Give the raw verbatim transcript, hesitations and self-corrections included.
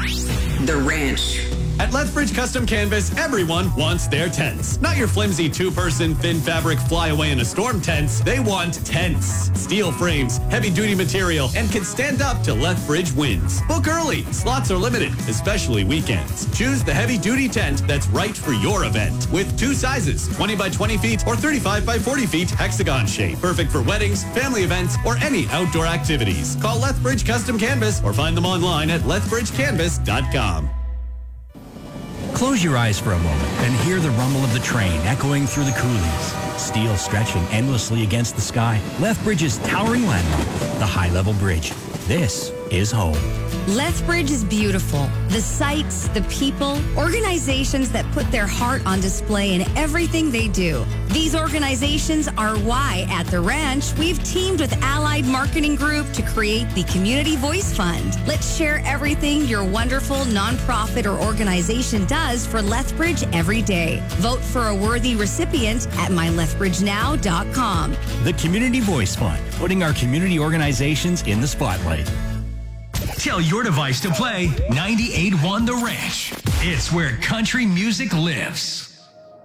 The Ranch. At Lethbridge Custom Canvas, everyone wants their tents. Not your flimsy two-person, thin fabric, fly-away in a storm tents. They want tents. Steel frames, heavy-duty material, and can stand up to Lethbridge winds. Book early. Slots are limited, especially weekends. Choose the heavy-duty tent that's right for your event. With two sizes, twenty by twenty feet or thirty-five by forty feet hexagon shape. Perfect for weddings, family events, or any outdoor activities. Call Lethbridge Custom Canvas or find them online at lethbridge canvas dot com. Close your eyes for a moment and hear the rumble of the train echoing through the coulees. Steel stretching endlessly against the sky. Lethbridge's towering landmark, the high-level bridge. This is home. Lethbridge is beautiful. The sights, the people, organizations that put their heart on display in everything they do. These organizations are why at The Ranch, we've teamed with Allied Marketing Group to create the Community Voice Fund. Let's share everything your wonderful nonprofit or organization does for Lethbridge every day. Vote for a worthy recipient at my lethbridge now dot com. The Community Voice Fund, putting our community organizations in the spotlight. Tell your device to play ninety-eight point one The Ranch. It's where country music lives.